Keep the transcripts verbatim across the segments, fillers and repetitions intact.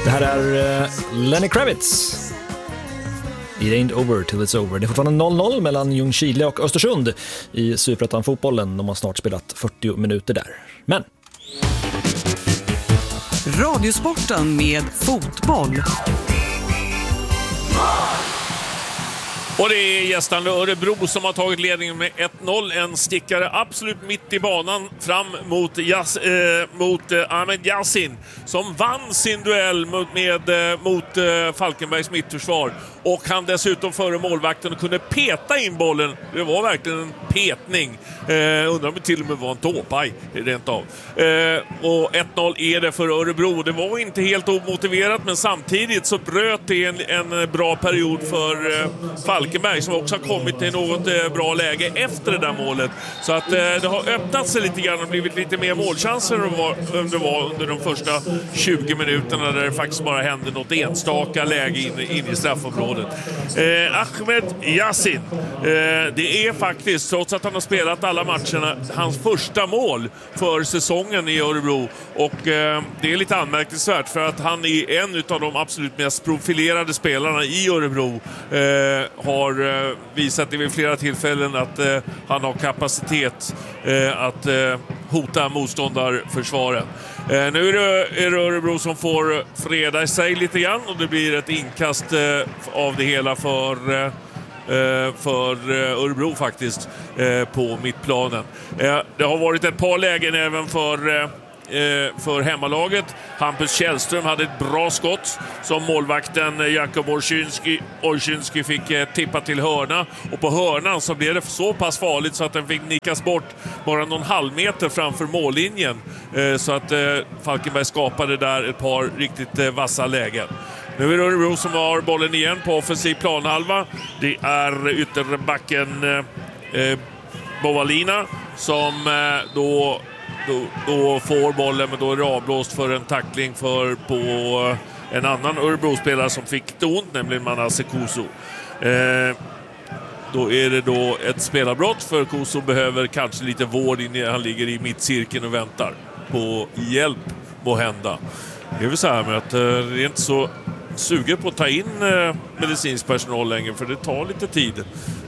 Det här är uh, Lenny Kravitz. It ain't over till it's over. Det är fortfarande noll noll mellan Ljungskile och Östersund i Superettan-fotbollen. De har snart spelat fyrtio minuter där. Men Radiosporten med fotboll. Och det är gästande Örebro som har tagit ledningen med ett noll. En stickare absolut mitt i banan fram mot, Jas, eh, mot eh, Ahmed Yassin som vann sin duell mot, med, eh, mot eh, Falkenbergs mittförsvar. Och han dessutom före målvakten och kunde peta in bollen. Det var verkligen en petning. Eh, undrar om det till och med var en tåpaj rent av. Eh, och ett noll är det för Örebro. Det var inte helt omotiverat, men samtidigt så bröt det en, en bra period för eh, Falkenberg som också har kommit till något eh, bra läge efter det där målet. Så att eh, det har öppnat sig lite grann och blivit lite mer målchanser än var, det var under de första tjugo minuterna där det faktiskt bara hände något enstaka läge in, in i straffområdet. Eh, Ahmed Yassin, eh, det är faktiskt, trots att han har spelat alla matcherna, hans första mål för säsongen i Örebro. Och eh, det är lite anmärkningsvärt för att han är en av de absolut mest profilerade spelarna i Örebro. Eh, har eh, visat vid flera tillfällen att eh, han har kapacitet eh, att eh, hota motståndarförsvaren. Eh, nu är det, är det Örebro som får freda sig lite grann och det blir ett inkast eh, av det hela för, eh, för Örebro faktiskt eh, på mittplanen. Eh, det har varit ett par lägen även för eh, för hemmalaget. Hampus Källström hade ett bra skott som målvakten Jakob Orszynski, Orszynski fick eh, tippa till hörna, och på hörnan så blev det så pass farligt så att den fick nickas bort bara någon halv meter framför mållinjen, eh, så att eh, Falkenberg skapade där ett par riktigt eh, vassa lägen. Nu är det Örebro som har bollen igen på offensiv planhalva. Det är ytterbacken eh, Bovalina som eh, då Då, då får bollen, men då är det avblåst för en tackling för på en annan Örebro-spelare som fick det ont, nämligen Manasse Kusu. Eh, då är det då ett spelarbrott, för Kusu behöver kanske lite vård in i, han ligger i mittcirkeln och väntar på hjälp må hända. Det är väl så här med att eh, det är inte så suger på att ta in eh, medicinsk personal längre, för det tar lite tid.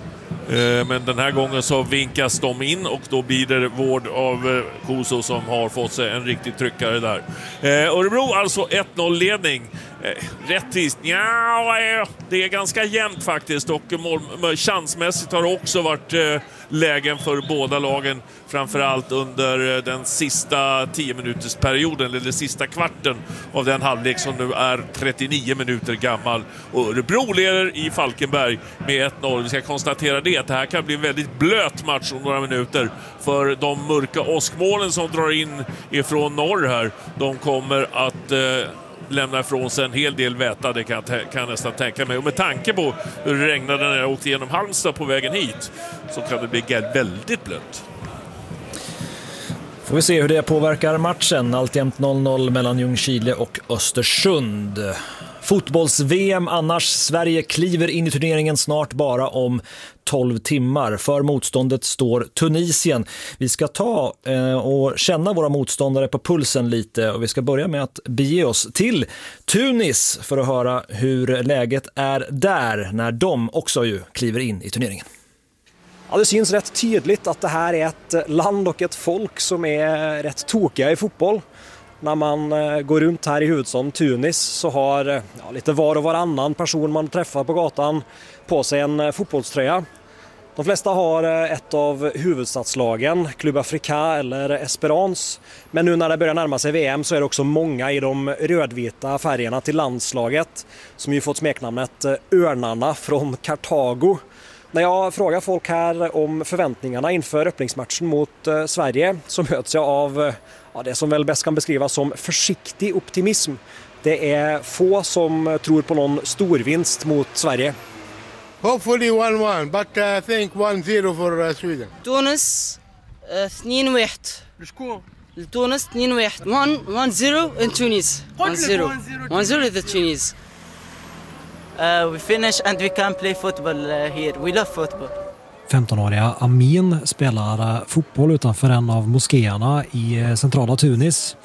Men den här gången så vinkas de in och då blir det vård av Koso som har fått sig en riktig tryckare där. Örebro alltså ett noll ledning. Rättvist, ja, det är ganska jämnt faktiskt, och mål, chansmässigt har det också varit lägen för båda lagen, framförallt under den sista tio minuters perioden, eller den sista kvarten av den halvlek som nu är trettionio minuter gammal. Och Örebro leder i Falkenberg med ett noll. Vi ska konstatera det, att det här kan bli en väldigt blöt match om några minuter, för de mörka åskmålen som drar in ifrån norr här, de kommer att eh, lämna ifrån sig en hel del väta, det kan, kan jag nästan tänka mig. Och med tanke på hur det regnade när jag åkte genom Halmstad på vägen hit, så kan det bli väldigt blött. Får vi se hur det påverkar matchen. Alltjämt noll noll mellan Ljungskile och Östersund. Fotbolls-V M annars. Sverige kliver in i turneringen snart bara om tolv timmar. För motståndet står Tunisien. Vi ska ta eh, och känna våra motståndare på pulsen lite, och vi ska börja med att bege oss till Tunis för att höra hur läget är där när de också ju kliver in i turneringen. Ja, det syns rätt tydligt att det här är ett land och ett folk som är rätt tokiga i fotboll. När man går runt här i huvudstaden Tunis så har ja, lite var och varannan person man träffar på gatan på sig en fotbollströja. De flesta har ett av huvudstadslagen, Club Africa eller Esperance. Men nu när det börjar närma sig V M så är det också många i de rödvita färgerna till landslaget, som ju fått smeknamnet Örnarna från Kartago. När jag frågar folk här om förväntningarna inför öppningsmatchen mot eh, Sverige, så möts jag av eh, ja, det som väl bäst kan beskrivas som försiktig optimism. Det är få som tror på någon storvinst mot Sverige. Hopefully one one, but I think one zero for uh, Sweden. Tunis اثنين واحد. لشكون؟ لتونس اثنين واحد. one one zero in Tunis. one zero. one zero to Tunis. Uh, we finish and we can play football uh, here. We love football. femtonåriga Amin spelar fotboll utanför en av moskéerna i centrala Tunis.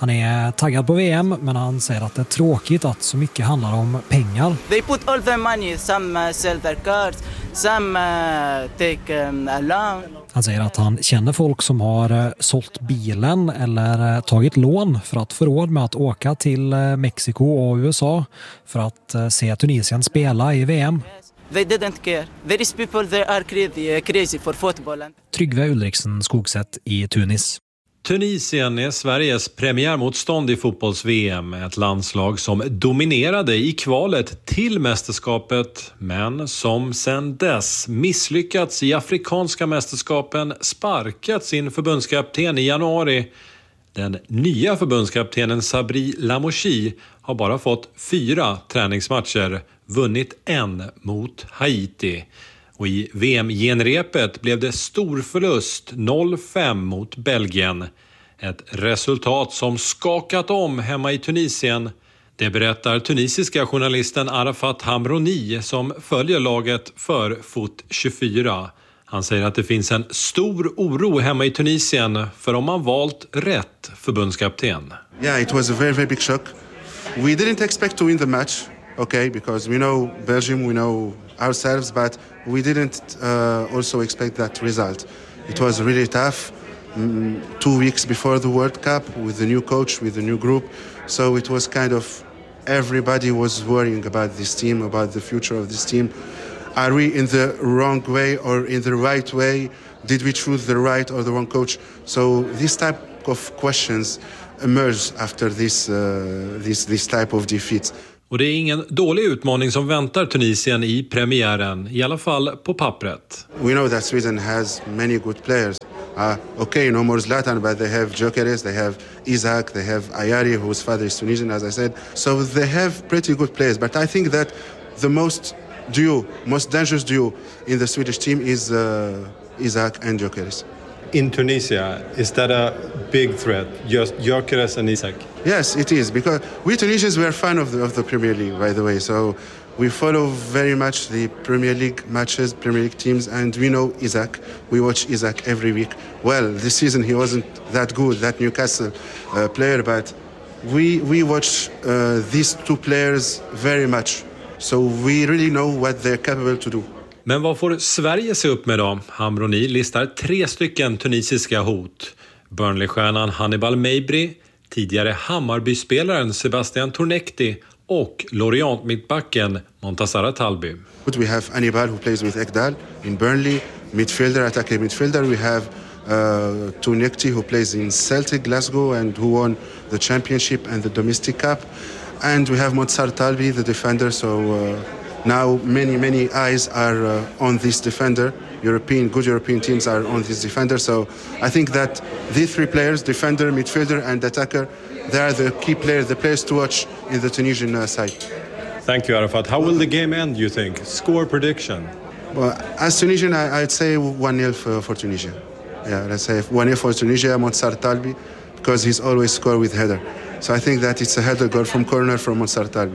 Han är taggad på V M, men han säger att det är tråkigt att så mycket handlar om pengar. They put all their money. Some uh, sell their cars, some uh, take um, a loan. Han säger att han känner folk som har uh, sålt bilen eller uh, tagit lån för att få råd med att åka till uh, Mexiko och U S A för att uh, se Tunisien spela i V M. They didn't care. There is people that are crazy, uh, crazy for football. Tryggve Ulriksen Skogsätt i Tunis. Tunisien är Sveriges premiärmotstånd i fotbolls-V M. Ett landslag som dominerade i kvalet till mästerskapet, men som sedan dess misslyckats i afrikanska mästerskapen, sparkat sin förbundskapten i januari. Den nya förbundskaptenen Sabri Lamouchi har bara fått fyra träningsmatcher, vunnit en mot Haiti. Och i V M-genrepet blev det stor förlust noll fem mot Belgien. Ett resultat som skakat om hemma i Tunisien. Det berättar tunisiska journalisten Arafat Hamroni som följer laget för Fot tjugofyra. Han säger att det finns en stor oro hemma i Tunisien för om man valt rätt förbundskapten. Yeah, it was a very, very big shock. We didn't expect to win the match, okay, because we know Belgium, we know ourselves, but we didn't uh, also expect that result. It was really tough. Mm, two weeks before the World Cup with the new coach, with the new group. So it was kind of everybody was worrying about this team, about the future of this team. Are we in the wrong way or in the right way? Did we choose the right or the wrong coach? So this type of questions emerge after this, uh, this, this type of defeats. Och det är ingen dålig utmaning som väntar Tunisien i premiären, i alla fall på pappret. We know that Sweden has many good players. Uh, okay, no more Zlatan, but they have Gyökeres, they have Isaac, they have Ayari, whose father is Tunisian, as I said. So they have pretty good players. But I think that the most duo, most dangerous duo in the Swedish team is uh, Isaac and Gyökeres. In Tunisia, is that a big threat, just Gyökeres and Isaac? Yes, it is, because we Tunisians, we are fan of the, of the Premier League, by the way. So we follow very much the Premier League matches, Premier League teams, and we know Isaac. We watch Isaac every week. Well, this season he wasn't that good, that Newcastle uh, player, but we, we watch uh, these two players very much. So we really know what they're capable to do. Men vad får Sverige se upp med då? Hamroni listar tre stycken tunisiska hot. Burnley-stjärnan Hannibal Mejbri, tidigare Hammarby-spelaren Sebastian Tornekti och Lorient-mittbacken Montassara Talbi. We have Hannibal who plays with Ekdal in Burnley, midfielder, attacking midfielder. We have uh, Tornekti who plays in Celtic Glasgow and who won the championship and the domestic cup. And we have Montassara Talbi, the defender, so uh, now many, many eyes are uh, on this defender. European, good European teams are on this defender. So I think that these three players, defender, midfielder and attacker, they are the key players, the players to watch in the Tunisian uh, side. Thank you, Arafat. How will the game end, you think? Score prediction? Well, as Tunisian, I, I'd say one nil for, for Tunisia. Yeah, let's say one nil for Tunisia, Montassara Talbi, because he's always scored with header. So I think that it's a header goal from corner from Montassara Talbi.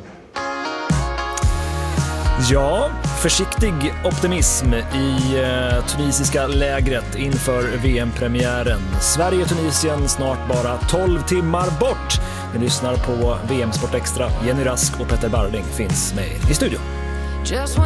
Ja, försiktig optimism i eh, tunisiska lägret inför V M-premiären. Sverige-Tunisien snart bara tolv timmar bort. Ni lyssnar på V M Sport Extra. Jenny Rask och Petter Barding finns med i studion.